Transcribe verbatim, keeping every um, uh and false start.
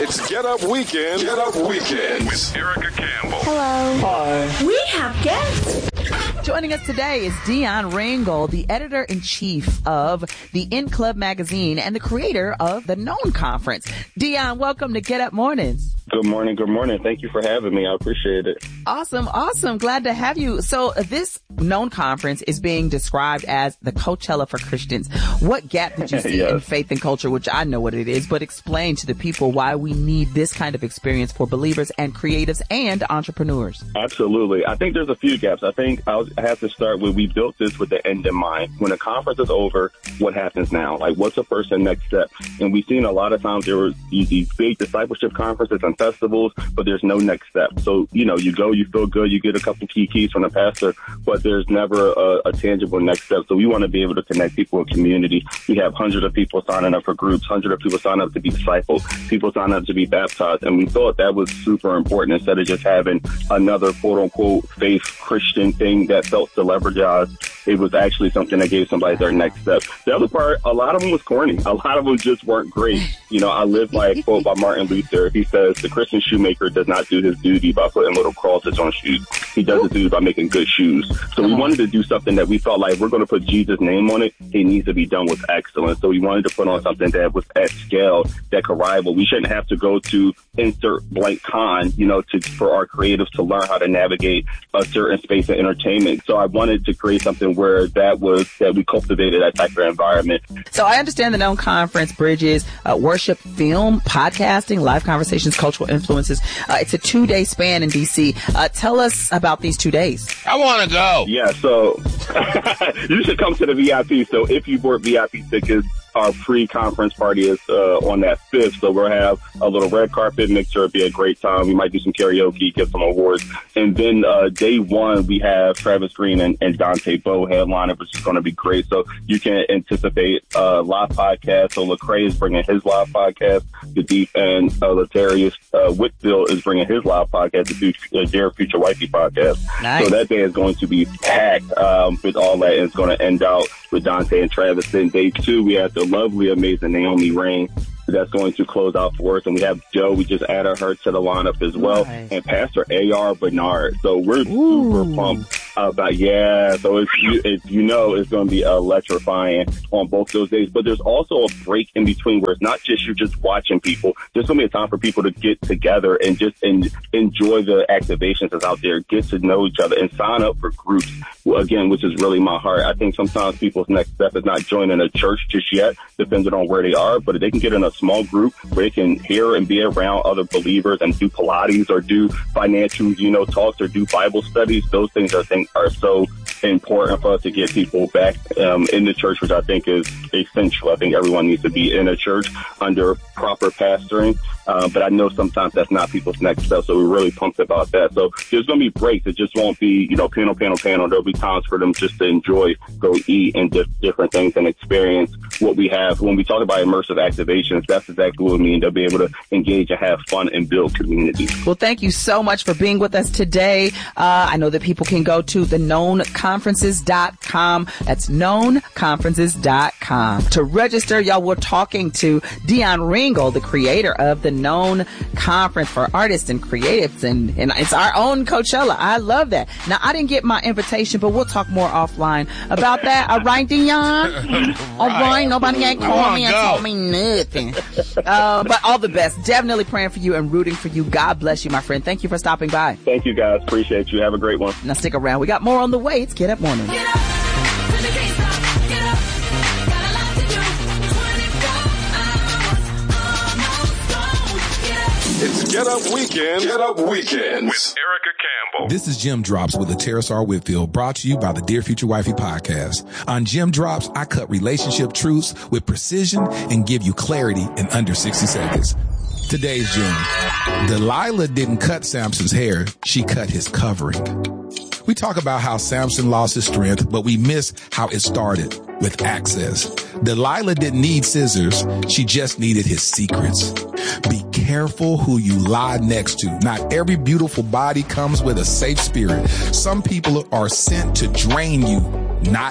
It's Get Up Weekend. Get Up Weekend with Erica Campbell. Hello. Hi. We have guests. Joining us today is Dion Ringgold, the editor-in-chief of the In Club magazine and the creator of the Known Conference. Dion, welcome to Get Up Mornings. Good morning. Good morning. Thank you for having me. I appreciate it. Awesome. Awesome. Glad to have you. So uh, this Known Conference is being described as the Coachella for Christians. What gap did you see yes. in faith and culture, which I know what it is, but explain to the people why we need this kind of experience for believers and creatives and entrepreneurs? Absolutely. I think there's a few gaps. I think I, was, I have to start with, we built this with the end in mind. When a conference is over, what happens now? Like, what's the first and next step? And we've seen a lot of times there were these, these big discipleship conferences and festivals, but there's no next step. So, you know, you go, you feel good, you get a couple key keys from the pastor, but there's never a, a tangible next step. So we want to be able to connect people in community. We have hundreds of people signing up for groups, hundreds of people signing up to be discipled, people signing up to be baptized. And we thought that was super important instead of just having another quote unquote faith Christian thing that felt celebrity-ized. It was actually something that gave somebody their next step. The other part, a lot of them was corny. A lot of them just weren't great. You know, I live by a quote by Martin Luther. He says, the Christian shoemaker does not do his duty by putting little crosses on shoes. He does his duty by making good shoes. So we wanted to do something that we felt like we're going to put Jesus' name on it. It needs to be done with excellence. So we wanted to put on something that was at scale, that could rival. We shouldn't have to go to insert blank con, you know, to for our creatives to learn how to navigate a certain space of entertainment. So I wanted to create something where that was, that we cultivated that type of environment. So I understand the Known Conference bridges uh, worship, film, podcasting, live conversations, cultural influences. Uh, it's a two-day span in D C. Uh, tell us about these two days. I want to go. Yeah, so you should come to the V I P. So if you bought V I P tickets, our pre-conference party is uh, on that fifth, so we'll have a little red carpet mixer. It'll be a great time. We might do some karaoke, give some awards. And then uh, day one, we have Travis Green and, and Dante Bowe headliner, which is going to be great. So you can anticipate uh, live podcast. So Lecrae is bringing his live podcast. The Deep and uh, Latarius uh, Whitfield is bringing his live podcast, the uh, Dear Future Wifey podcast. Nice. So that day is going to be packed um, with all that, and it's going to end out with Dante and Travis. Then day two, we have the lovely, amazing Naomi Rain that's going to close out for us. And we have Joe, we just added her to the lineup as well. Nice. And Pastor A R Bernard. So we're Ooh. super pumped about, yeah. So it's, you, it's, you know, it's going to be electrifying on both those days. But there's also a break in between where it's not just you're just watching people. There's going to be a time for people to get together and just en- enjoy the activations that's out there, get to know each other, and sign up for groups, again, which is really my heart. I think sometimes people's next step is not joining a church just yet, depending on where they are, but if they can get in a small group where they can hear and be around other believers and do Pilates or do financial, you know, talks or do Bible studies, those things I think are so important for us to get people back um, in the church, which I think is essential. I think everyone needs to be in a church under proper pastoring. Uh, but I know sometimes that's not people's next step, so we're really pumped about that. So there's going to be breaks. It just won't be, you know, panel, panel, panel. There'll be times for them just to enjoy, go eat, and di- different things and experience what we have. When we talk about immersive activations, that's exactly what we mean. They'll be able to engage and have fun and build community. Well, thank you so much for being with us today. Uh, I know that people can go to the known conferences dot com. That's known conferences dot com. To register, y'all, we're talking to Dion Ringgold, the creator of the Known Conference for artists and creatives, and, and it's our own Coachella. I love that. Now, I didn't get my invitation, but we'll talk more offline about that. All right, Dion? right. All right. Nobody ain't called me and told me nothing. Uh, but all the best. Definitely praying for you and rooting for you. God bless you, my friend. Thank you for stopping by. Thank you, guys. Appreciate you. Have a great one. Now, stick around. We got more on the way. It's Get Up Morning. Get up. It's Get Up Weekend. Get Up Weekend with Erica Campbell. This is Jim Drops with Latarius R. Whitfield, brought to you by the Dear Future Wifey podcast. On Jim Drops, I cut relationship truths with precision and give you clarity in under sixty seconds. Today's Jim. Delilah didn't cut Samson's hair. She cut his covering. We talk about how Samson lost his strength, but we miss how it started with access. Delilah didn't need scissors. She just needed his secrets. Be careful who you lie next to. Not every beautiful body comes with a safe spirit. Some people are sent to drain you, not